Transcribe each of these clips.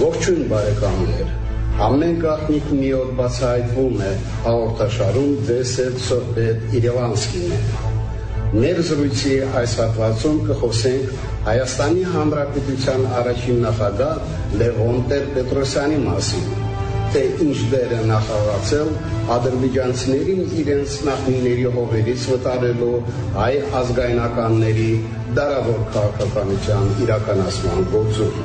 Ողջույն բարեկամներ, ամեն գաղտնիք մի օր բացահայտվում է հաղորդաշարում Դեսետ Սոհբետ Իրևանսկին է։ Մեր զրույցի այս հատվածում կխոսենք Հայաստանի Հանրապետության առաջին նախագահ Լևոն Տեր-Պետրոսյանի մասին, թե ինչ դեր է նախագծել ադրբեջանցիներին իրենց նախնիների հողերից վտարելու հայ ազգայնականների դարավոր քաղաքականության իրականացման գործում։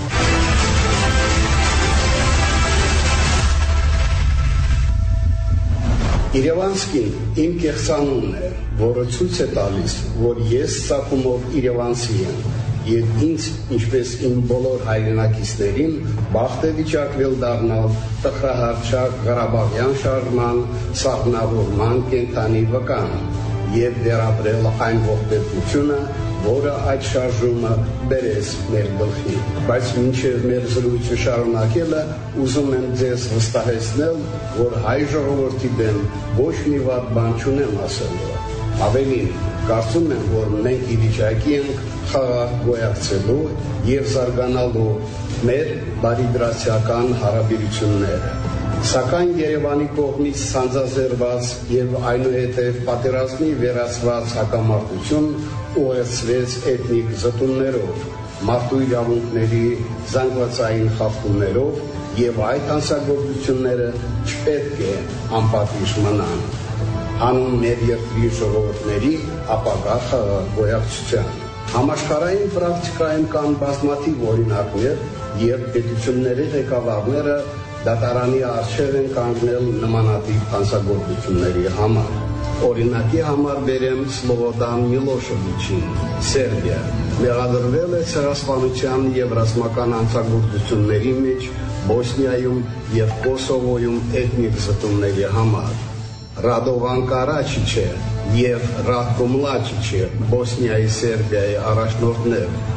Իրևանսկին իմ կեղծանունն է, որը ցույց է տալիս, որ ես ծագումով իրևանցի եմ, եւ ինձ, ինչպես իմ բոլոր հայրենակիցներին, բախտ է վիճակվել դառնալ տխրահարճակ Ղարաբաղյան շարժման սահմանավորման կենդանի վկան եւ վերապրել այն ողբերգությունը, որը այդ շարժումը բերեց մեր գլխի։ Բայց մինչև մեր զրույցը շարունակելը ուզում եմ ձեզ վստահեցնել, որ հայ ժողովրդի դեմ ոչ մի վատ բան չունեմ ասելու։ Ավելին, կարծում եմ, որ մենք ի վիճակի ենք խաղաղ գոյակցելու եւ զարգանալու մեր բարիդրացիական հարաբերությունները։ Սակայն Երևանի կողմից ցանցազերված եւ այնուհետեւ պատերազմի վերացված հակամարտություն ուղեկցվեց էթնիկ զտումներով, մարդու իրավունքների զանգվածային խախտումներով եւ այդ հանցագործությունները չպետք է անպատիժ մնան։ Հանուն մեր երկրի ժողովուրդների ապագա խաղաղ գոյակցության։ Համաշխարհային պրակտիկայում կան բազմաթիվ օրինակներ, երբ պետությունների ղեկավարները դատարանի առջև են կանգնել նմանատիպ հանցագործությունների համար։ Օրինակի համար բերեմ Սլովոդան Միլոշևիչին, Սերբիա, մեղադրվել է ցեղասպանության եւ ռազմական հանցագործությունների մեջ Բոսնիայում եւ Կոսովոյում էթնիկ զտումների համար։ Ռադովան Կարաչիչը եւ Ռատկո Մլաչիչը Բոսնիայի Սերբիայի առաջնորդներ